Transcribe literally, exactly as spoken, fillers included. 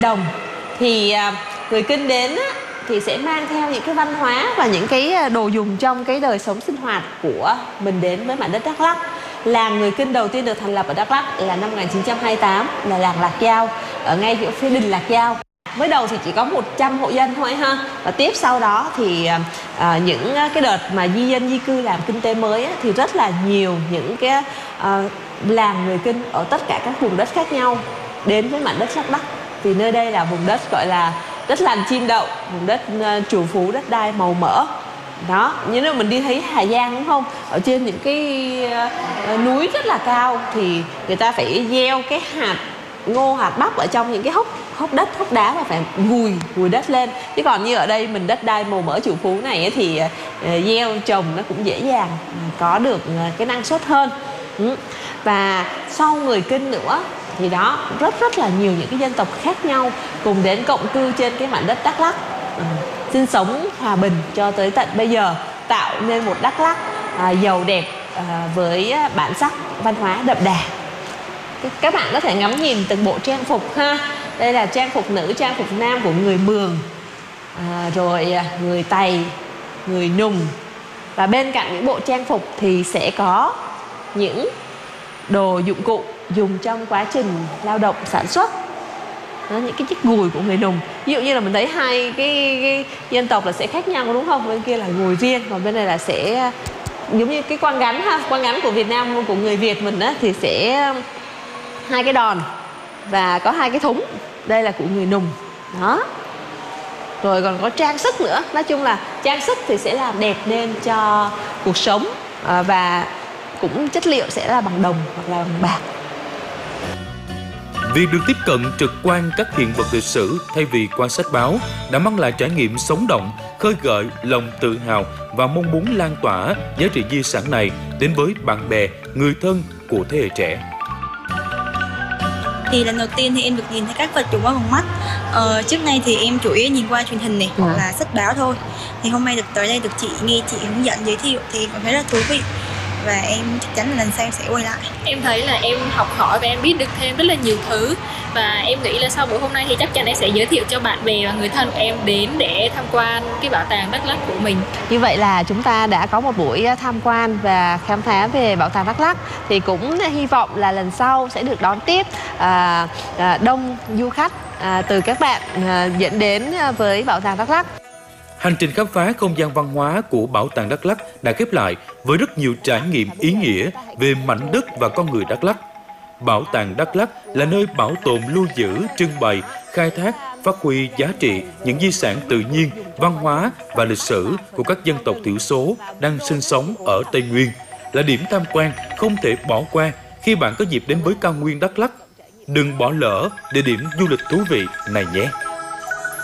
Đồng thì người Kinh đến á, thì sẽ mang theo những cái văn hóa và những cái đồ dùng trong cái đời sống sinh hoạt của mình đến với mảnh đất Đắk Lắk. Làng người Kinh đầu tiên được thành lập ở Đắk Lắk là năm một nghìn chín trăm hai mươi tám, là làng Lạc Dao ở ngay chỗ phía đình Lạc Dao. Mới đầu thì chỉ có một trăm hộ dân thôi ha, và tiếp sau đó thì à, những cái đợt mà di dân di cư làm kinh tế mới á, thì rất là nhiều những cái à, làng người Kinh ở tất cả các vùng đất khác nhau đến với mảnh đất Đắk Lắk. Vì nơi đây là vùng đất gọi là đất lành chim đậu, vùng đất uh, trù phú, đất đai màu mỡ. Đó, như là mình đi thấy Hà Giang đúng không? Ở trên những cái uh, núi rất là cao thì người ta phải gieo cái hạt ngô, hạt bắp ở trong những cái hốc hốc đất, hốc đá và phải vùi vùi đất lên. Chứ còn như ở đây mình đất đai màu mỡ trù phú này ấy, thì uh, gieo trồng nó cũng dễ dàng, uh, có được uh, cái năng suất hơn. Ừ. Và sau người Kinh nữa thì đó rất rất là nhiều những cái dân tộc khác nhau cùng đến cộng cư trên cái mảnh đất Đắk Lắk, ừ, sinh sống hòa bình cho tới tận bây giờ, tạo nên một Đắk Lắk à, giàu đẹp à, với bản sắc văn hóa đậm đà. Các bạn có thể ngắm nhìn từng bộ trang phục ha. Đây là trang phục nữ, trang phục nam của người Mường, à, rồi người Tày, người Nùng. Và bên cạnh những bộ trang phục thì sẽ có những đồ dụng cụ dùng trong quá trình lao động sản xuất. Đó, những cái chiếc gùi của người Nùng. Ví dụ như là mình thấy hai cái, cái dân tộc là sẽ khác nhau đúng không? Bên kia là gùi riêng, còn bên này là sẽ giống như cái quang gánh ha. Quang gánh của Việt Nam, của người Việt mình á, thì sẽ hai cái đòn và có hai cái thúng. Đây là của người Nùng. Đó. Rồi còn có trang sức nữa. Nói chung là trang sức thì sẽ làm đẹp nên cho cuộc sống, và cũng chất liệu sẽ là bằng đồng hoặc là bằng bạc. Việc được tiếp cận trực quan các hiện vật lịch sử thay vì qua sách báo đã mang lại trải nghiệm sống động, khơi gợi lòng tự hào và mong muốn lan tỏa giá trị di sản này đến với bạn bè, người thân của thế hệ trẻ. Thì lần đầu tiên thì em được nhìn thấy các vật dụng qua bằng mắt. Ờ, trước nay thì em chủ yếu nhìn qua truyền hình này hoặc là sách báo thôi. Thì hôm nay được tới đây được chị nghe chị hướng dẫn giới thiệu thì cảm thấy rất thú vị. Và em chắc chắn là lần sau em sẽ quay lại. Em thấy là em học hỏi và em biết được thêm rất là nhiều thứ. Và em nghĩ là sau buổi hôm nay thì chắc chắn em sẽ giới thiệu cho bạn bè và người thân của em đến để tham quan cái bảo tàng Đắk Lắk của mình. Như vậy là chúng ta đã có một buổi tham quan và khám phá về bảo tàng Đắk Lắk. Thì cũng hy vọng là lần sau sẽ được đón tiếp à, à, đông du khách à, từ các bạn à, dẫn đến với bảo tàng Đắk Lắk. Hành trình khám phá không gian văn hóa của Bảo tàng Đắk Lắk đã khép lại với rất nhiều trải nghiệm ý nghĩa về mảnh đất và con người Đắk Lắk. Bảo tàng Đắk Lắk là nơi bảo tồn, lưu giữ, trưng bày, khai thác, phát huy giá trị những di sản tự nhiên, văn hóa và lịch sử của các dân tộc thiểu số đang sinh sống ở Tây Nguyên, là điểm tham quan không thể bỏ qua khi bạn có dịp đến với cao nguyên Đắk Lắk. Đừng bỏ lỡ địa điểm du lịch thú vị này nhé!